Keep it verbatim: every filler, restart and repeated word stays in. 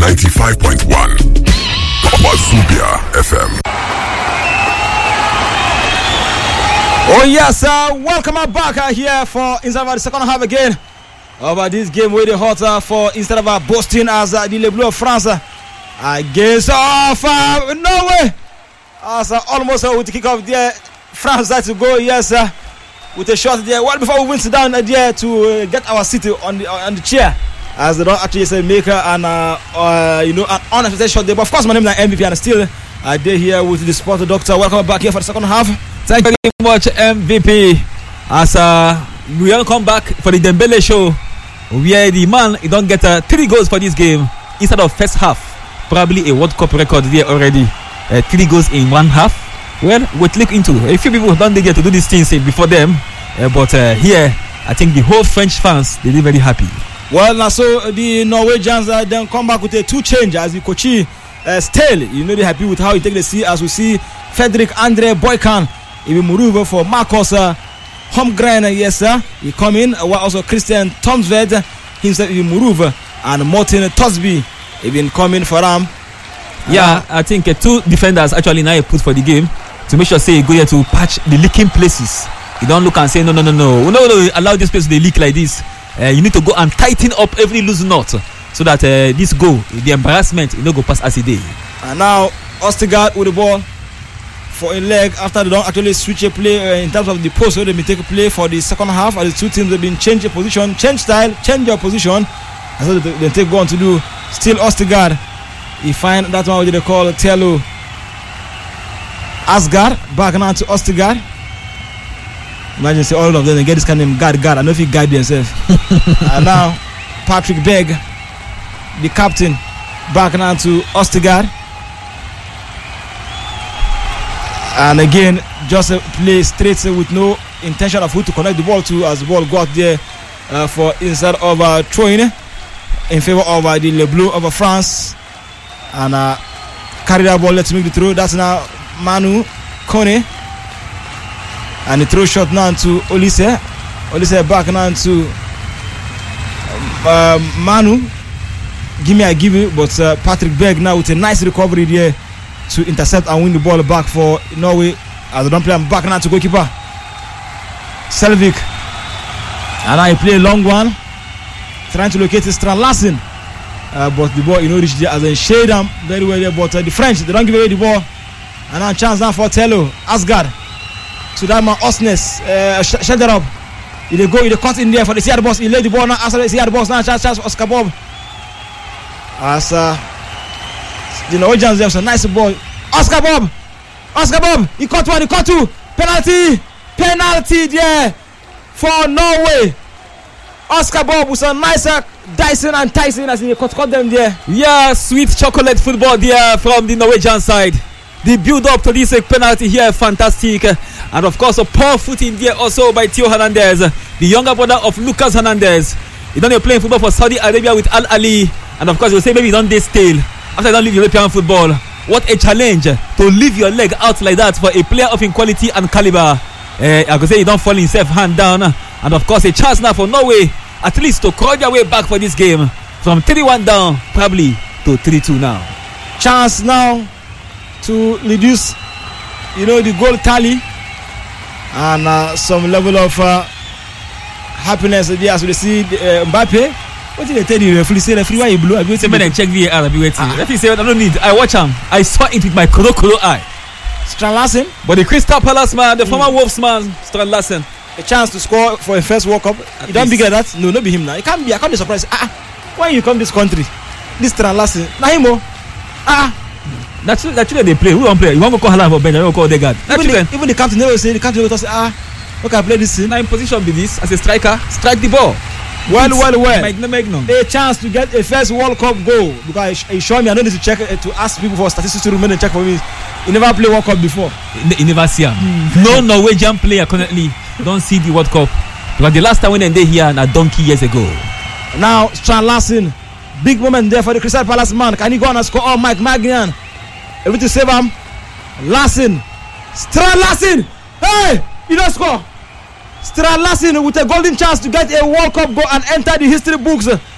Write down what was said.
ninety-five point one Wazubia F M. Oh yes, uh, welcome back uh, here for inside the second half again over this game where the hotter for instead of uh, Boston as uh, the Le Bleu of France uh, against uh, uh, Norway as uh, almost uh, with the kick off there. France had to go, yes, uh, with a shot there. Well, before we went down uh, there to uh, get our seat on the on the chair, as they don't actually say make an uh, uh, you know an unexpected shot there. But of course, my name is M V P and still uh, they're here with the sport doctor. Welcome back here for the second half. Thank you very much, M V P. As uh, we will come back for the Dembele show, where the man he don't get uh, three goals for this game instead of first half. Probably a World Cup record there already. Uh, three goals in one half. Well, we'll look into a few people don't get to do these things before them, uh, but uh, here I think the whole French fans they are very happy. Well, now so the Norwegians uh, then come back with a two change as the coach uh, still you know they're happy with how he take the seat as we see Frederick Andre Boykan. He will move over for Marcus uh, Holmgren, uh, yes sir. He come in, uh, while also Christian Thomsved himself he will move over, and Martin Tosby he been coming for him. Yeah, uh, I think uh, two defenders actually now put for the game to make sure say go here to patch the leaking places. You don't look and say no no no no no no allow this place to leak like this. Uh, you need to go and tighten up every loose knot so that uh, this goal, the embarrassment, you know, go past as a day. And now Ostergaard with the ball for a leg after they don't actually switch a play uh, in terms of the post, so they may take a play for the second half. As the two teams have been change a position, change style, change your position. That's what they, they take go on to do. Still Ostergaard. He find that one what they call Tello Asgard. Back now to Ostergaard. Imagine say all of them they get this kind of name guard guard. I don't know if he guide themselves. And now Patrick Berg, the captain, back now to Ostergaard. And again, just a play straight with no intention of who to connect the ball to, as the ball got there uh, for inside of uh, throwing in favor of uh, the Le Bleu of uh, France. And uh, carry that ball, let's make the throw. That's now Manu Kone. And the throw shot now to Olise. Olise back now to uh, Manu. Give me a give you, but uh, Patrick Berg now with a nice recovery there to intercept and win the ball back for Norway as they don't play back now to goalkeeper Selvik. And now he play a long one trying to locate Strand Larsen, uh, but the ball you know reached there as they shade them very well there, but uh, the French they don't give away the ball. And now chance now for Tello Asgard to that man Osnes uh, Shederop. He they go he they cut in there for the C R boss. He laid the ball now after the C R boss now chance chance for Oscar Bob as uh, the Norwegians have a nice ball. Oscar Bob, Oscar Bob, he caught one, he caught two. Penalty, penalty there for Norway. Oscar Bob was a nicer Dyson and Tyson as he caught, caught them there. Yeah, sweet chocolate football there from the Norwegian side. The build up to this uh, penalty here, fantastic. And of course, a poor footing there also by Theo Hernandez, the younger brother of Lucas Hernandez. He done playing football for Saudi Arabia with Al Ali. And of course, you say maybe he don't they stale. After you don't leave European football, what a challenge to leave your leg out like that for a player of in quality and caliber. Uh, I could say you don't fall himself hand down. And of course, a chance now for Norway at least to crawl their way back for this game from three one down, probably to three two now. Chance now to reduce, you know, the goal tally and uh, some level of uh, happiness there as we see uh, Mbappe. What did they tell you? Referee say referee why you blue? I be waiting. Then check V A R. I be waiting. Ah. Referee say I don't need. I watch him. I saw it with my kolo kolo eye. Strand Larsen, but the Crystal Palace man, the mm. former Wolves man, Strand Larsen, a chance to score for a first World Cup. At you don't be like that. No, not be him now. It can't be. I can't be surprised. Ah, why you come this country? This Strand Larsen, nah him oh. Ah. That's that's why they play. Who won't play? You want to call Haaland for bench? You want to call Odegaard? Even the, even the captain never say the captain never say ah. Okay, I play this. Now in position be this as a striker, strike the ball. Well, well, well. Magnum, Magnum. A chance to get a first World Cup goal because he showed me. I don't need to check uh, to ask people for statistics to remain and check for me. He never played World Cup before. He never see him. Mm. No Norwegian player currently don't see the World Cup because the last time when they here na donkey years ago. Now Strand Larsen, big moment there for the Crystal Palace man. Can he go on and score? Oh, Mike Magnan, able to save him. Larsen, Strand Larsen. Hey, he don't score. Strand Larsen with a golden chance to get a World Cup goal and enter the history books